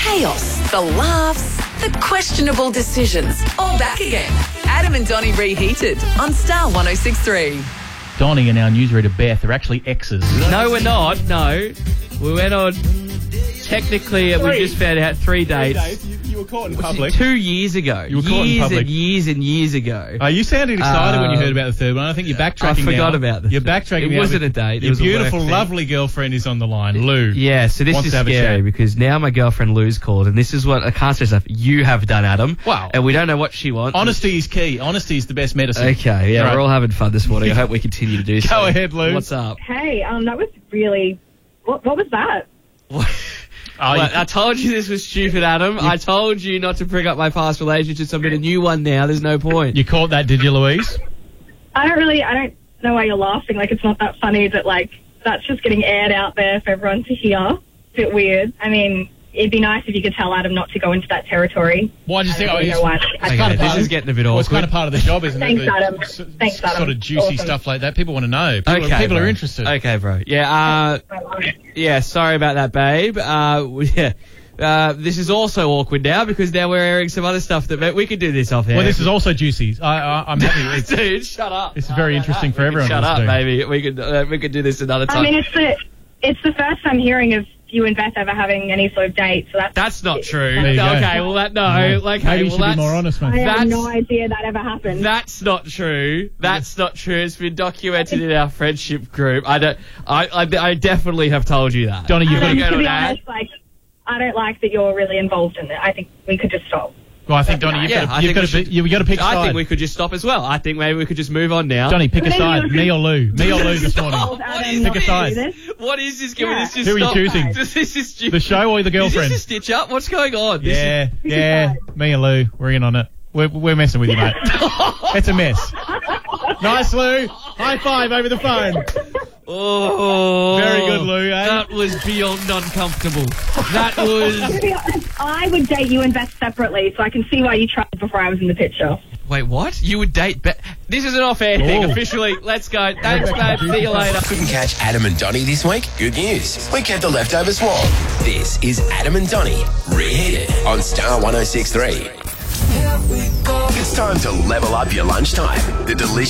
chaos, the laughs, the questionable decisions, all back again. Adam and Donnie Reheated on Star 106.3. Donnie and our newsreader Beth are actually exes. No, we're not. No. We went on, technically, we just found out 3 dates. You were caught in public. 2 years ago. You were caught in public. Years and years ago. You sounded excited when you heard about the third one. I think you're backtracking now. I forgot about this. You're backtracking now. It wasn't a date. Your beautiful, lovely girlfriend is on the line, Lou. Yeah, so this is scary because now my girlfriend Lou's called, and this is what, I can't say stuff you have done, Adam. Wow. And we don't know what she wants. Honesty is key. Honesty is the best medicine. Okay, yeah, we're all having fun this morning. I hope we continue to do so. Go ahead, Lou. What's up? Hey, that was really... What was that? I told you this was stupid, Adam. I told you not to bring up my past relationships. I'm in a new one now. There's no point. You caught that, did you, Louise? I don't know why you're laughing. Like, it's not that funny that, like, that's just getting aired out there for everyone to hear. A bit weird. I mean, it'd be nice if you could tell Adam not to go into that territory. Why do you think? This is getting a bit awkward. Well, it's kind of part of the job, isn't Thanks, it? Adam. Thanks, Adam. Sort of juicy stuff like that. People want to know. People are interested. Okay, bro. Yeah, yeah, sorry about that, babe. This is also awkward now because now we're airing some other stuff that we could do this off air. Well, this is also juicy. I'm happy. Dude, shut up. This is very interesting for everyone. Shut up, baby. We could do this another time. I mean, it's the first time hearing of you and Beth ever having any sort of date, so that's not true. There you go. Okay, well maybe you should be more honest, mate. I have no idea that ever happened. That's not true. That's not true. It's been documented in our friendship group. I definitely have told you that. Donnie, you've got to to go be honest, like, I don't like that you're really involved in it. I think we could just stop. Well, I think, Donnie, you've got to pick a side. I think we could just stop as well. I think maybe we could just move on now. Donnie, pick a side. Me or Lou? Me or Lou this morning? Pick a side. What is this? Can we just Who are you choosing? This is stupid. The show or the girlfriend? Is this a stitch up? What's going on? Yeah. Me and Lou, we're in on it. We're messing with you, mate. It's a mess. Nice, Lou. High five over the phone. Oh, very good, Lou. That was beyond uncomfortable. That was. To be honest, I would date you and Beth separately, so I can see why you tried before I was in the picture. Wait, what? You would date Beth? This is an off-air thing. Officially, let's go. Thanks, babe. See you later. Couldn't catch Adam and Donnie this week? Good news. We kept the leftovers warm. This is Adam and Donnie Reheated on Star 106.3. It's time to level up your lunchtime. The delicious